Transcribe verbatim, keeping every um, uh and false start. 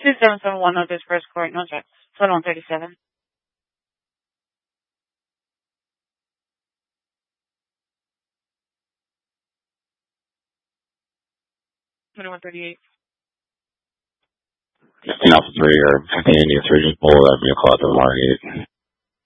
two seven seven one North Express Court, no tracks. twenty-one thirty-seven. twenty-one thirty-eight. fifteen Alpha three or fifteen India three, just pull that vehicle out to the Margate.